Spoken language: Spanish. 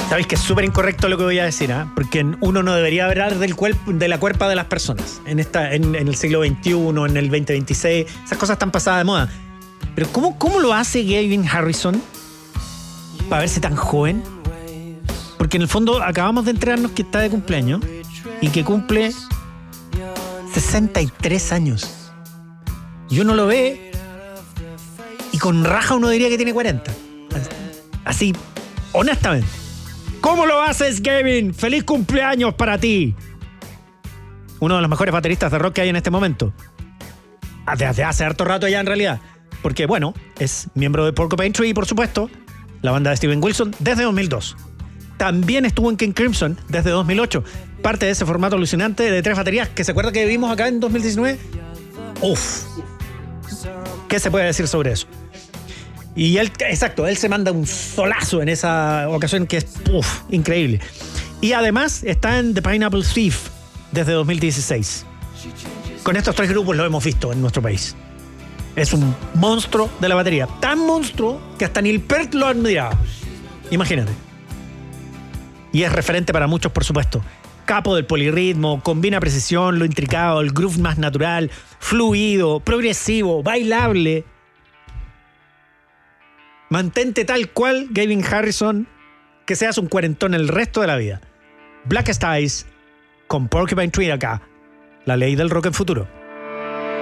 Sabéis que es súper incorrecto lo que voy a decir, ¿eh? Porque uno no debería hablar de la cuerpa de las personas en el siglo XXI, en el 2026. Esas cosas están pasadas de moda. Pero ¿cómo lo hace Gavin Harrison para verse tan joven? Porque en el fondo acabamos de enterarnos que está de cumpleaños y que cumple 63 años. Y uno lo ve y con raja uno diría que tiene 40. Así, honestamente. ¿Cómo lo haces, Gavin? ¡Feliz cumpleaños para ti! Uno de los mejores bateristas de rock que hay en este momento. Desde hace harto rato ya, en realidad. Porque, bueno, es miembro de Porcupine Tree y, por supuesto, la banda de Steven Wilson desde 2002. También estuvo en King Crimson desde 2008. Parte de ese formato alucinante de 3 baterías que se acuerda que vimos acá en 2019. ¡Uf! ¿Qué se puede decir sobre eso? Y él se manda un solazo en esa ocasión que es increíble. Y además está en The Pineapple Thief desde 2016. Con estos 3 grupos lo hemos visto en nuestro país. Es un monstruo de la batería. Tan monstruo que hasta Neil Peart lo admiraba. Imagínate. Y es referente para muchos, por supuesto. Capo del polirritmo, combina precisión, lo intricado, el groove más natural, fluido, progresivo, bailable. Mantente tal cual, Gavin Harrison, que seas un cuarentón el resto de la vida. Blackest Eyes con Porcupine Tree acá. La ley del rock en futuro.